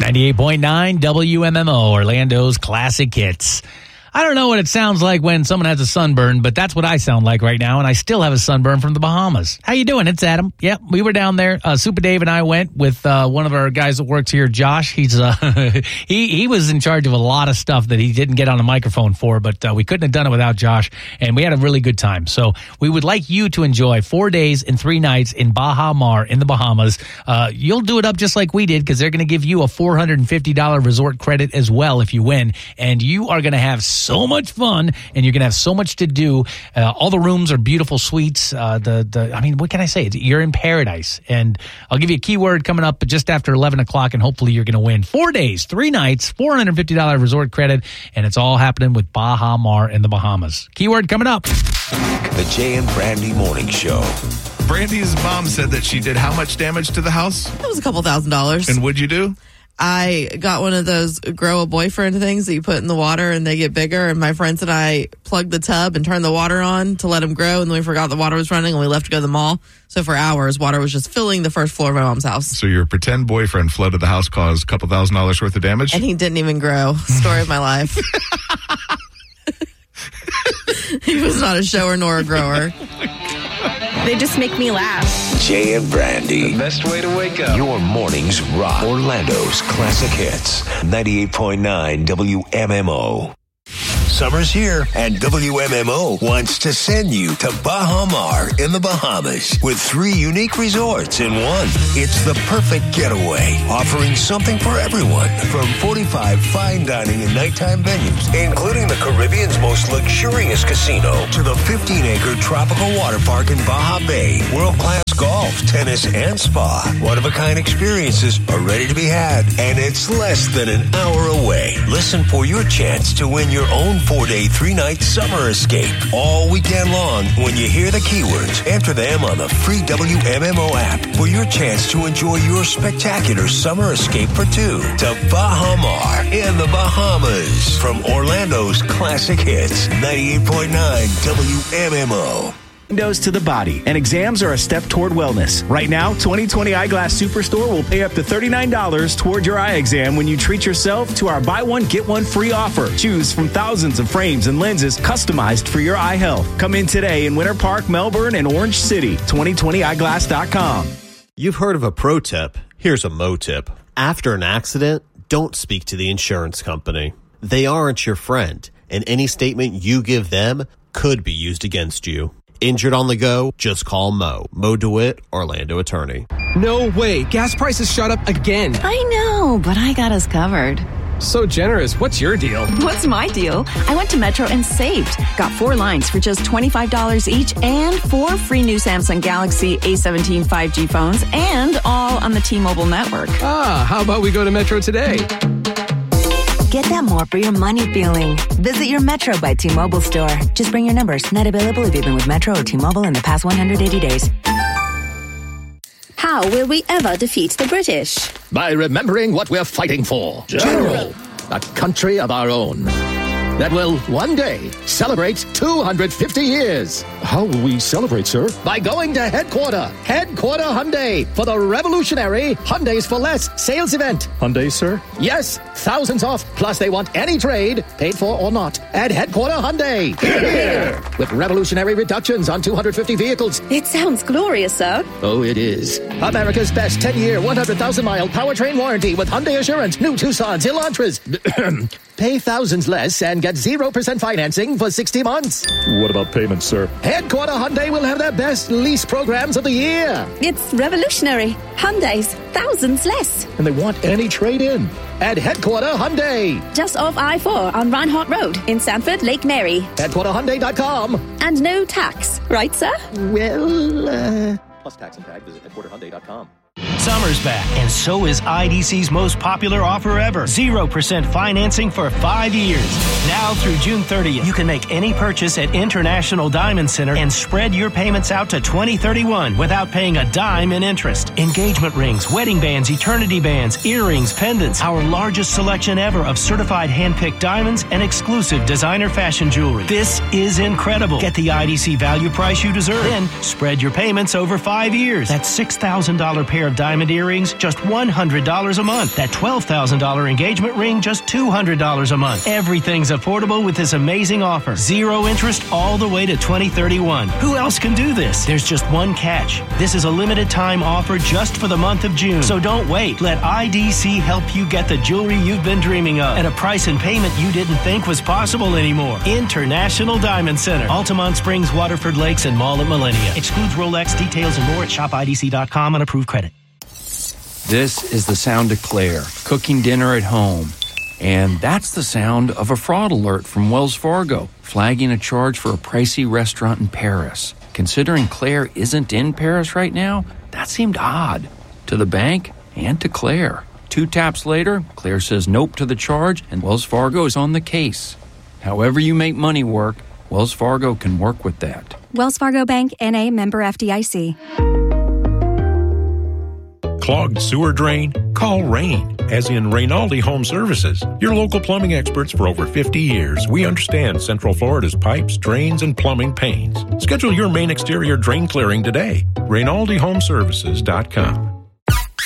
98.9 WMMO, Orlando's Classic Hits. I don't know what it sounds like when someone has a sunburn, but that's what I sound like right now, and I still have a sunburn from the Bahamas. How you doing? It's Adam. Yep, we were down there. Super Dave and I went with one of our guys that works here, Josh. He's he was in charge of a lot of stuff that he didn't get on a microphone for, but we couldn't have done it without Josh, and we had a really good time. So we would like you to enjoy 4 days and 3 nights in Baha Mar in the Bahamas. You'll do it up just like we did because they're going to give you a $450 resort credit as well if you win, and you are going to have so much fun, and you're going to have so much to do. All the rooms are beautiful suites. I mean, what can I say? You're in paradise. And I'll give you a keyword coming up just after 11 o'clock, and hopefully you're going to win. 4 days, 3 nights, $450 resort credit, and it's all happening with Baha Mar in the Bahamas. Keyword coming up. The Jay and Brandy Morning Show. Brandy's mom said that she did how much damage to the house? It was a couple $1,000s. And what'd you do? I got one of those grow a boyfriend things that you put in the water and they get bigger. And my friends and I plugged the tub and turned the water on to let them grow. And then we forgot the water was running and we left to go to the mall. So for hours, water was just filling the first floor of my mom's house. So your pretend boyfriend flooded the house, caused a couple $1,000s worth of damage? And he didn't even grow. Story of my life. He was not a shower nor a grower. They just make me laugh. Jay and Brandy. The best way to wake up. Your mornings rock. Orlando's Classic Hits. 98.9 WMMO. Summer's here, and WMMO wants to send you to Baha Mar in the Bahamas with 3 unique resorts in one. It's the perfect getaway, offering something for everyone from 45 fine dining and nighttime venues, including the Caribbean's most luxurious casino, to the 15-acre tropical water park in Baja Bay, world-class golf, tennis, and spa. One-of-a-kind experiences are ready to be had, and it's less than an hour away. Listen for your chance to win your own 4-day, 3-night summer escape all weekend long. When you hear the keywords, enter them on the free WMMO app for your chance to enjoy your spectacular summer escape for 2 to Baha Mar in the Bahamas. From Orlando's Classic Hits, 98.9 WMMO. Windows to the body, and exams are a step toward wellness. Right now, 2020 Eyeglass Superstore will pay up to $39 toward your eye exam when you treat yourself to our buy one, get one free offer. Choose from thousands of frames and lenses customized for your eye health. Come in today in Winter Park, Melbourne, and Orange City. 2020eyeglass.com. You've heard of a pro tip. Here's a mo tip. After an accident, don't speak to the insurance company. They aren't your friend, and any statement you give them could be used against you. Injured on the go? Just call Mo. Mo DeWitt, Orlando attorney. No way. Gas prices shot up again. I know, but I got us covered. So generous. What's your deal? What's my deal? I went to Metro and saved. Got 4 lines for just $25 each and 4 free new Samsung Galaxy A17 5G phones, and all on the T-Mobile network. How about we go to Metro today? Get that more for your money feeling. Visit your Metro by T-Mobile store. Just bring your numbers. Not available if you've been with Metro or T-Mobile in the past 180 days. How will we ever defeat the British? By remembering what we're fighting for. General. A country of our own that will one day celebrate 250 years. How will we celebrate, sir? By going to Headquarter Hyundai, for the revolutionary Hyundais for Less sales event. Hyundai, sir? Yes, thousands off, plus they want any trade, paid for or not, at Headquarter Hyundai. Here. With revolutionary reductions on 250 vehicles. It sounds glorious, sir. Oh, it is. America's best 10-year, 100,000-mile powertrain warranty with Hyundai Assurance. New Tucsons, Elantras. Pay thousands less and get 0% financing for 60 months. What about payments, sir? Headquarter Hyundai will have their best lease programs of the year. It's revolutionary. Hyundai's thousands less. And they want any trade-in. At Headquarter Hyundai. Just off I-4 on Reinhardt Road in Sanford, Lake Mary. HeadquarterHyundai.com. And no tax, right, sir? Well, plus tax and tag, visit HeadquarterHyundai.com. Summer's back, and so is IDC's most popular offer ever. 0% financing for 5 years. Now through June 30th, you can make any purchase at International Diamond Center and spread your payments out to 2031 without paying a dime in interest. Engagement rings, wedding bands, eternity bands, earrings, pendants, our largest selection ever of certified hand-picked diamonds and exclusive designer fashion jewelry. This is incredible. Get the IDC value price you deserve. Then spread your payments over 5 years. That $6,000 pair of diamond earrings, just $100 a month. That $12,000 engagement ring, just $200 a month. Everything's affordable with this amazing offer. 0 interest all the way to 2031. Who else can do this? There's just one catch. This is a limited time offer just for the month of June. So don't wait. Let IDC help you get the jewelry you've been dreaming of at a price and payment you didn't think was possible anymore. International Diamond Center. Altamont Springs, Waterford Lakes, and Mall at Millennia. Excludes Rolex. Details and more at shopidc.com on approved credit. This is the sound of Claire, cooking dinner at home. And that's the sound of a fraud alert from Wells Fargo, flagging a charge for a pricey restaurant in Paris. Considering Claire isn't in Paris right now, that seemed odd to the bank and to Claire. 2 taps later, Claire says nope to the charge, and Wells Fargo is on the case. However you make money work, Wells Fargo can work with that. Wells Fargo Bank, N.A., member FDIC. Clogged sewer drain? Call Rain, as in Rainaldi Home Services. Your local plumbing experts for over 50 years. We understand Central Florida's pipes, drains, and plumbing pains. Schedule your main exterior drain clearing today. RainaldiHomeservices.com.